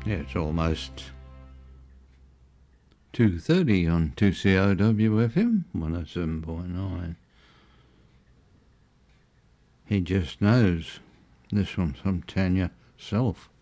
Yeah, it's almost 2:30 on 2COWFM 107.9. He Just Knows. This one's from Tanya Self.